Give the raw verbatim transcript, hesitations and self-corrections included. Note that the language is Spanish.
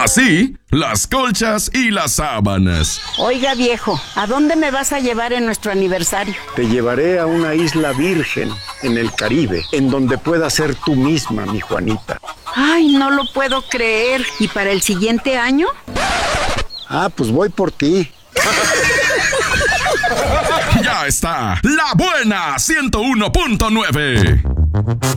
Así, las colchas y las sábanas. Oiga, viejo, ¿a dónde me vas a llevar en nuestro aniversario? Te llevaré a una isla virgen en el Caribe, en donde puedas ser tú misma, mi Juanita. Ay, no lo puedo creer. ¿Y para el siguiente año? Ah, pues voy por ti. Ya está, La Buena ciento uno punto nueve.